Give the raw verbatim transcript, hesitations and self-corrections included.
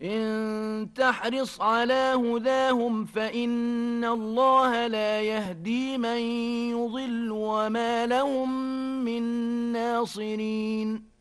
إن تحرص على هداهم فإن الله لا يهدي من يضل وما لهم من ناصرين